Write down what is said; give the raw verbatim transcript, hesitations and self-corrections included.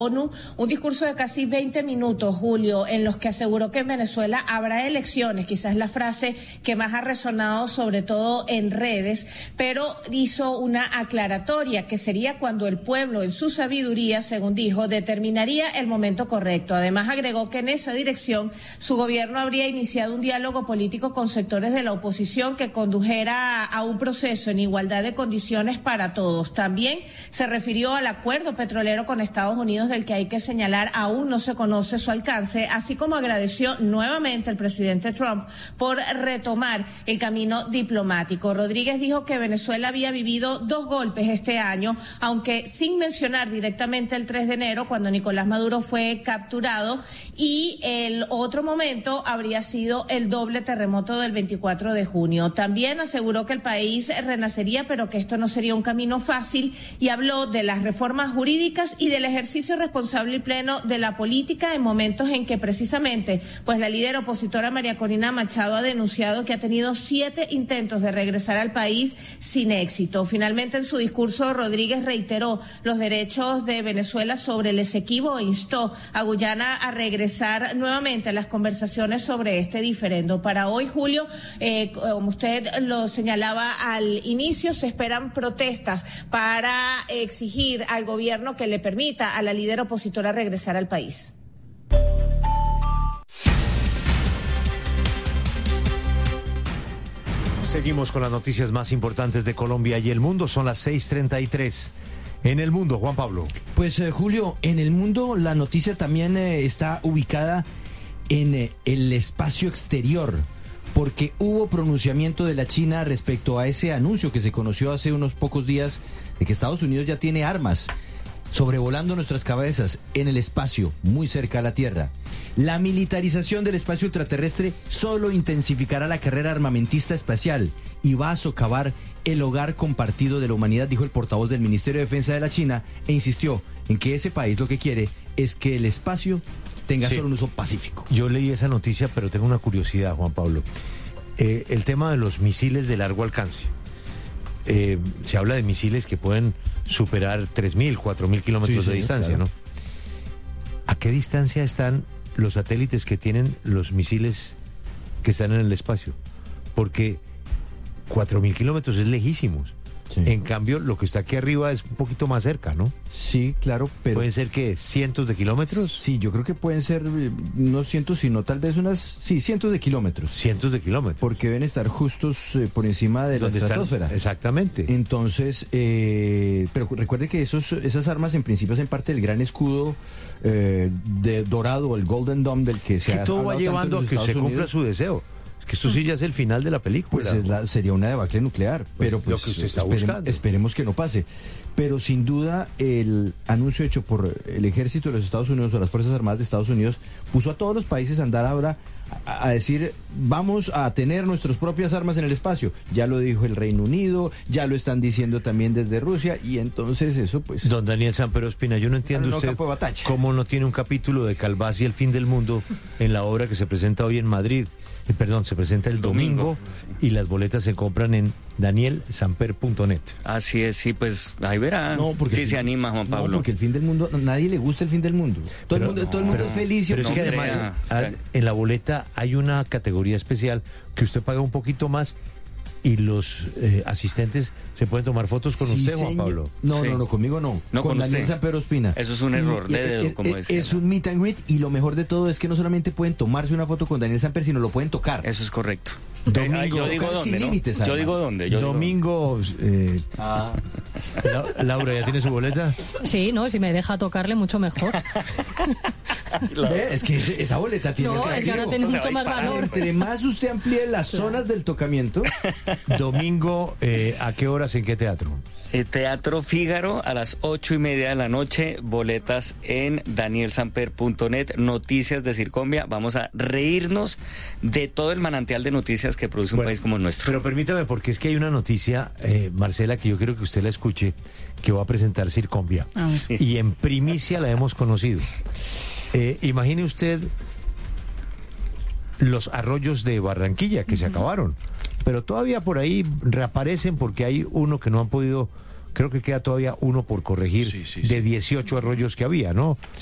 ONU, un discurso de casi veinte minutos, Julio, en los que aseguró que en Venezuela habrá elecciones, quizás la frase que más ha resonado sobre todo en redes, pero hizo una aclaratoria que sería cuando el pueblo, en su sabiduría, según dijo, determinaría el momento correcto. Además agregó que en esa dirección su gobierno habría iniciado un diálogo político con sectores de la oposición que condujera a un proceso en igualdad de condiciones para todos. También se refirió al acuerdo petrolero con Estados Unidos, del que hay que señalar aún no se conoce su alcance, así como agradeció nuevamente al presidente Trump por retomar el camino diplomático. Rodríguez dijo que Venezuela había vivido dos golpes este año, aunque sin mencionar directamente el tres de enero, cuando Nicolás Maduro fue capturado, y el otro momento habría sido el doble terremoto del veinticuatro de junio. También aseguró que el país renacería, pero que esto no sería un camino fácil, y habló de las reformas jurídicas y del ejercicio responsable y pleno de la política en momentos en que precisamente pues la líder opositora María Corina Machado ha denunciado que ha tenido siete intentos de regresar al país sin éxito. Finalmente, en su discurso, Rodríguez reiteró los derechos de Venezuela sobre el Esequibo e instó a Guyana a regresar nuevamente a las conversaciones sobre este diferendo. Para hoy, Julio, eh, como usted lo señalaba al inicio, se esperan protestas para exigir al gobierno que le permita a la líder opositora regresar al país. Seguimos con las noticias más importantes de Colombia y el mundo. Son las seis treinta y tres. En el mundo, Juan Pablo. Pues eh, Julio, en el mundo la noticia también eh, está ubicada en eh, el espacio exterior, porque hubo pronunciamiento de la China respecto a ese anuncio que se conoció hace unos pocos días de que Estados Unidos ya tiene armas sobrevolando nuestras cabezas en el espacio, muy cerca a la Tierra. La militarización del espacio ultraterrestre solo intensificará la carrera armamentista espacial y va a socavar el hogar compartido de la humanidad, dijo el portavoz del Ministerio de Defensa de la China, e insistió en que ese país lo que quiere es que el espacio tenga sí. solo un uso pacífico. Yo leí esa noticia, pero tengo una curiosidad, Juan Pablo. Eh, el tema de los misiles de largo alcance. Eh, se habla de misiles que pueden superar tres mil, cuatro mil kilómetros sí, de sí, distancia, claro. ¿no? ¿A qué distancia están los satélites que tienen los misiles que están en el espacio? Porque cuatro mil kilómetros es lejísimos. Sí. En cambio, lo que está aquí arriba es un poquito más cerca, ¿no? Sí, claro, pero... ¿Pueden ser qué? ¿Cientos de kilómetros? Sí, yo creo que pueden ser no cientos, sino tal vez unas... Sí, cientos de kilómetros. Cientos de kilómetros. Porque deben estar justos eh, por encima de la estratosfera. Están? Exactamente. Entonces, eh, pero recuerde que esos, esas armas en principio hacen parte del gran escudo eh, de dorado, el Golden Dome, del que se ha... Que todo va llevando a que se cumpla su deseo. Que esto sí ya es el final de la película. Pues es la, sería una debacle nuclear, pues pero pues lo que usted está espere, buscando. Esperemos que no pase. Pero sin duda el anuncio hecho por el ejército de los Estados Unidos o las Fuerzas Armadas de Estados Unidos puso a todos los países a andar ahora a, a decir vamos a tener nuestras propias armas en el espacio. Ya lo dijo el Reino Unido, ya lo están diciendo también desde Rusia, y entonces eso pues... Don Daniel Samper Ospina, yo no entiendo no, usted no cómo no tiene un capítulo de Calvasi, el fin del mundo, en la obra que se presenta hoy en Madrid. Eh, perdón, se presenta el domingo, domingo sí. Y las boletas se compran en daniel samper punto net. Así es, sí, pues ahí verá no, porque si el, se anima Juan Pablo. No, porque el fin del mundo, nadie le gusta el fin del mundo. Todo pero, el mundo, no, todo el mundo pero, es feliz. Pero es que además a, en la boleta hay una categoría especial que usted paga un poquito más y los eh, asistentes se pueden tomar fotos con sí, usted, Juan Pablo. No, sí. no, no, conmigo no. no con, con Daniel Samper Ospina. Eso es un error y, de dedo, es, como es, decía. Es un meet and greet, y lo mejor de todo es que no solamente pueden tomarse una foto con Daniel Samper, sino lo pueden tocar. Eso es correcto. Domingo, eh, yo digo dónde, sin ¿no? límites, yo digo dónde. Yo Domingo. Digo... Eh, ah. La, Laura, ¿ya tiene su boleta? Sí, no, si me deja tocarle, mucho mejor. Es que esa boleta tiene. No, es que ahora tiene mucho más valor. Entre más usted amplíe las zonas del tocamiento. Domingo, eh, ¿a qué horas, en qué teatro? Eh, Teatro Fígaro a las ocho y media de la noche, boletas en daniel samper punto net, noticias de Circombia. Vamos a reírnos de todo el manantial de noticias que produce un bueno, país como el nuestro. Pero permítame, porque es que hay una noticia, eh, Marcela, que yo quiero que usted la escuche, que va a presentar Circombia. Ah, sí. Y en primicia la hemos conocido. Eh, imagine usted los arroyos de Barranquilla, que uh-huh. se acabaron. Pero todavía por ahí reaparecen porque hay uno que no han podido creo que queda todavía uno por corregir Sí, sí, de sí. dieciocho arroyos que había, ¿no?